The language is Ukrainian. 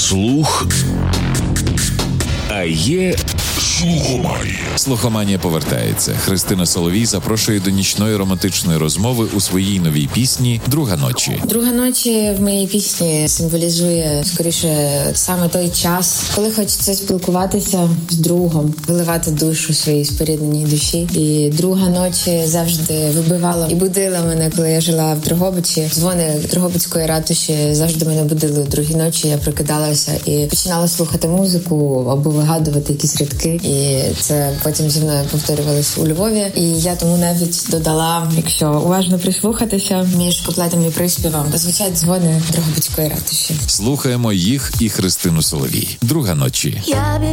слух, а є слухоманія. Слухоманія повертається. Христина Соловій запрошує до нічної романтичної розмови у своїй новій пісні «Друга ночі». «Друга ночі» в моїй пісні символізує, скоріше, саме той час, коли хочеться спілкуватися з другом, виливати душу своїй спорідненій душі. І «Друга ночі» завжди вибивала і будила мене, коли я жила в Дрогобичі. Дзвони Дрогобицької ратуші завжди мене будили у другій ночі. Я прокидалася і починала слухати музику або вигадувати якісь рядки. І це потім зі мною повторювалося у Львові. І я тому навіть додала, якщо уважно прислухатися, між куплетом і приспівом звучать дзвони Дрогобицької ратуші. Слухаємо їх і Христину Соловій. «Друга ночі».